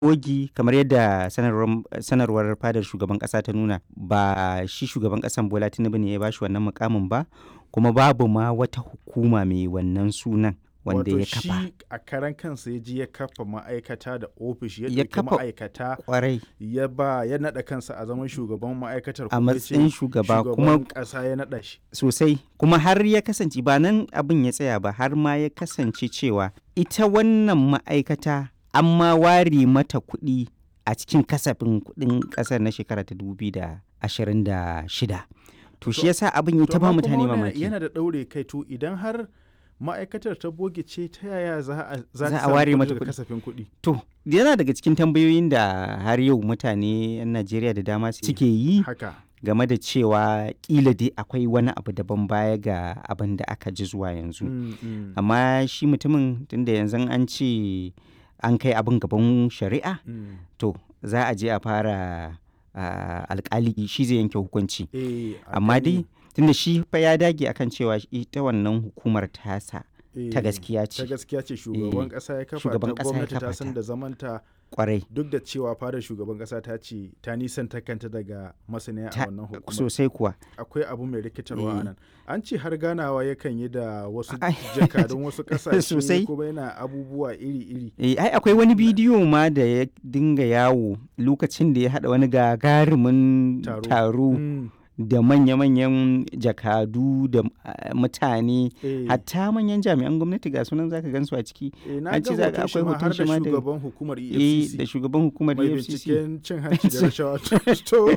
bogi kamar yadda sanarwar fadar shugaban ƙasa ta nuna, ba shi shugaban ƙasan Bola Tinubu ne ya ba shi wannan mukamin ba, kuma babu ma wata hukuma mai wannan sunan wanda ya kafa. Wato shi a karan kansa ya je ya kafa ma'aikata da ofishi, ya Ya ɗauki kafa ma'aikata kwarai ya naɗa kansa a zaman shugaban ma'aikatar, a kuma ya ce matsayin shugaba kuma shugaban ƙasa ya naɗa shi. sosai, kuma har ya kasance ba nan abin ya tsaya ba, har ma ya kasance cewa ita wannan ma'aikata an ma ware mata kuɗi a cikin kasafin kuɗin ƙasar na shekara ta 2026. To shi yasa abin ya ta ba mutane mamaki. Yana da ɗaure kai, to idan har ma'aikatar ta boge ce, ta yaya za a a ware mata daga kuɗi. kasafin kuɗi? To yana daga cikin tambayoyin da har yau mutane 'yan Najeriya da dama suke yi Haka. game da cewa kila dai akwai wani abu daban baya ga abin da aka ji zuwa yanzu. Amma shi mutumin tunda yanzu an ce an kai abin gaban shari'a, to za a je a fara alkali shi zai yanke hukunci. Amma dai tunda shi fa ya dage akan cewa ita wannan hukumar tasa ta gaskiya ta ce gaskiya ce, shugaban ƙasa ya kafa shugaban ta, ƙasa ya gwamnati ta kafa san ta. da zamanta, kwarai duk da cewa fadar shugaban ƙasa ta ce ta nisanta kanta daga masaniya a wannan hukumar. sosai kuwa. Akwai abu mai rikitarwa a Eh. nan. An ce har ganawa yakan yi da wasu Ai. jakadun wasu ƙasashe, Sosai. kuma yana abubuwa iri-iri. Ai akwai wani bidiyo ma da ya dinga yawo lokacin da ya haɗa wani gagarumin taro da manya-manyan jakadu da mutane, hatta manyan jami'an gwamnati ga sunan zaka gansu a ciki. Na An ga ce za ga hoton shi akwai ma hoton har shi da ma da shugaban hukumar da EFCC, shugaban hukumar mai EFCC. binciken cin hanci da rashawa. To,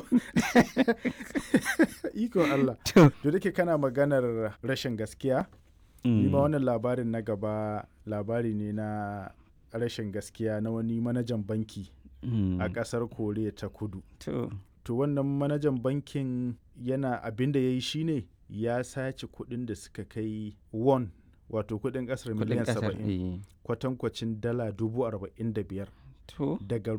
ikon Allah. To, To da ke kana maganar rashin gaskiya, ni ma wannan labarin na gaba labari ne na rashin gaskiya na wani manajan banki a ƙasar Koriya ta Kudu. To wannan manajan bankin yana abin da ya yi shine ya sace kuɗin da suka kai won, wato kuɗin ƙasar miliyan 70, kwatankwacin dala 45,000 To. daga